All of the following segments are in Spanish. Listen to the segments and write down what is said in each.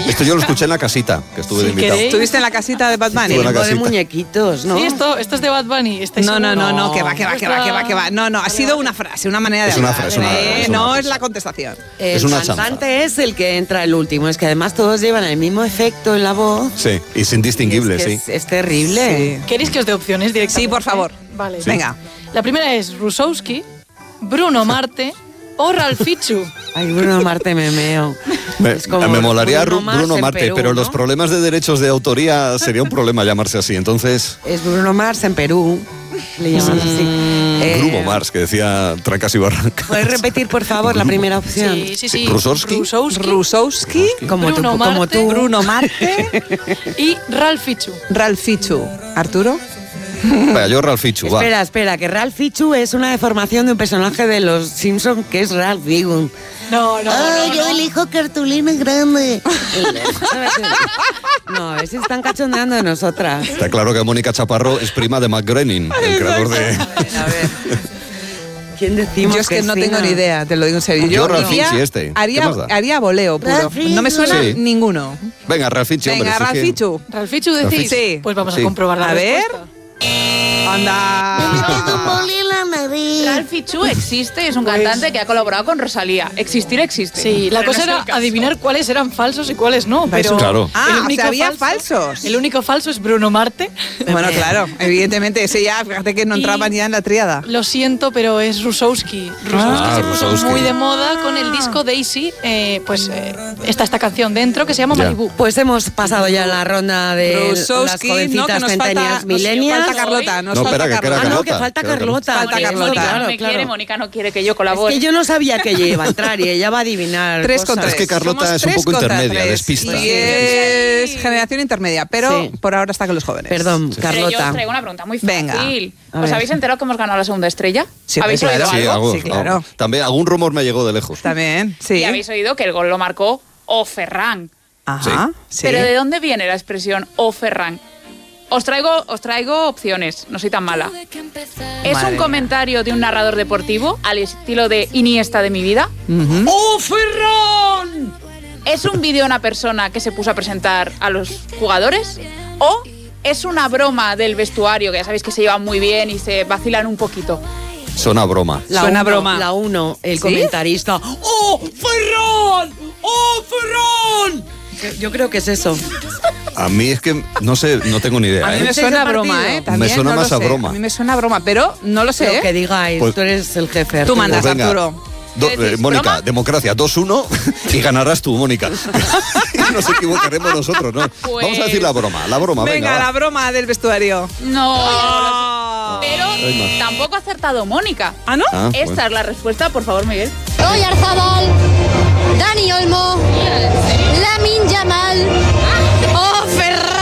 Esto yo lo escuché en la casita, que estuve de invitado. ¿Estuviste en la casita de Bad Bunny? De muñequitos, ¿no? Sí, esto es de Bad Bunny. No, que va. No, ha sido una frase, una manera de hablar. No es la contestación. El cantante es el que entra el último. Es que además todos llevan el mismo efecto en la voz. Sí, y es indistinguible, sí. Es terrible. Sí. ¿Queréis que os dé opciones directamente? Sí, por favor. Vale. Sí. Venga. La primera es Rusowski, Bruno Marte o Ralph Fichu. Ay, Bruno Marte me meo. Me molaría Bruno Marte, Perú, pero ¿no? los problemas de derechos de autoría sería un problema llamarse así, entonces... Es Bruno Mars en Perú, le llaman así. Bruno Mars, que decía Trancas y Barrancas. ¿Puedes repetir, por favor, la primera opción? Sí. Rusowski. Como tú. Bruno Marte. Y Ralph Fichu. Ralph Fichu. ¿Arturo? Vaya, yo Ralph Fichu, va. Espera, que Ralph Fichu es una deformación de un personaje de los Simpsons que es Ralph Wiggum. No. Yo elijo cartulina grande. No, a ver si están cachondeando de nosotras. Está claro que Mónica Chaparro es prima de Matt Groening, el creador de... A ver. ¿Quién decimos? Yo es que no tengo ni idea, te lo digo en serio. Yo Ralph Fichu haría voleo puro. No me suena ninguno. Venga, Ralph Fichu, hombre. Venga, Ralph Fichu. ¿Ralph Fichu decís? Sí. Pues vamos a comprobar la respuesta. Anda. Ralph Fichu existe, es un cantante que ha colaborado con Rosalía. Existir existe. Sí, la cosa era adivinar cuáles eran falsos y cuáles no, pero... Claro. Había falsos. El único falso es Bruno Marte. Bueno, claro, evidentemente, ese ya, fíjate que no entraba ya en la tríada. Lo siento, pero es Rusowski. Rusowski se puso muy de moda con el disco Daisy, está esta canción dentro que se llama Malibu. Pues hemos pasado ya la ronda de Rusowski, las jovencitas centenias millennials. Falta Carlota, que falta Carlota. Falta Carlota. Mónica no quiere que yo colabore. Es que yo no sabía que ella iba a entrar y ella va a adivinar 3 contra 3. Es que Carlota es un poco intermedia, despista. Y es generación intermedia, pero por ahora está con los jóvenes. Perdón, Carlota. Pero yo os traigo una pregunta muy fácil. Venga. ¿Os habéis enterado que hemos ganado la segunda estrella? Sí, ¿Habéis claro. oído algo? Sí, claro. También algún rumor me llegó de lejos. También, sí. Y habéis oído que el gol lo marcó O Ferran. Ajá, sí. Pero ¿de dónde viene la expresión O Ferran? Os traigo opciones, no soy tan mala. ¿Es un comentario de un narrador deportivo al estilo de Iniesta de mi vida? ¡Oh, Ferran! ¿Es un vídeo de una persona que se puso a presentar a los jugadores? ¿O es una broma del vestuario, que ya sabéis que se llevan muy bien y se vacilan un poquito? Suena broma. Suena broma. La 1, el comentarista. ¡Oh, Ferran! ¡Oh, Ferran! Yo creo que es eso. A mí es que, no sé, no tengo ni idea. A mí me suena broma, ¿eh? También, me suena más a broma. A mí me suena a broma, pero no lo sé. Lo que digáis, Pues, tú eres el jefe. Tú mandas, pues venga. Arturo. Mónica, ¿broma? democracia, 2-1 y ganarás tú, Mónica. Nos equivocaremos nosotros, ¿no? Pues... Vamos a decir la broma, Venga, la broma del vestuario. No. Pero tampoco ha acertado Mónica. ¿Ah, no? Esta es la respuesta, por favor, Miguel. Roy Arzabal, Dani Olmo, Lamine Yamal, ¡oh, Ferran!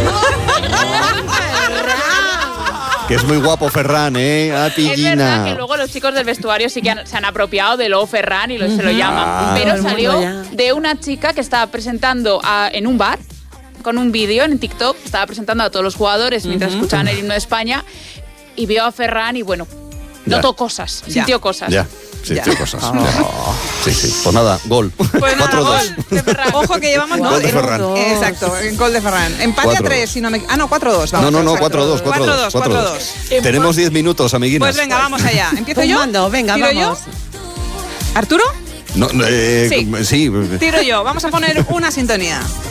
Que es muy guapo Ferran, ¿eh? A ti, Es Gina. verdad que luego los chicos del vestuario sí que se han apropiado de lo Ferran y se lo llaman. Pero todo el salió mundo ya. de una chica que estaba presentando en un bar, con un vídeo en TikTok, estaba presentando a todos los jugadores mientras escuchaban el himno de España y vio a Ferran y bueno, notó cosas, sintió cosas. Ya. Sintió cosas. Ya. Sí. Pues nada, gol. Pues nada, 4-2. gol de Ferran. Ojo que llevamos Gol de Ferran. Exacto, gol de Ferran. Empate 4-2. a 3, si no me... Ah, no, 4-2. Vamos, No, exacto. 4-2. 4-2. Tenemos 10 minutos, amiguinas. Pues venga, vamos allá. ¿Empiezo yo? Fumando, venga, ¿Tiro vamos. yo? ¿Arturo? No, sí. Tiro yo. Vamos a poner una sintonía.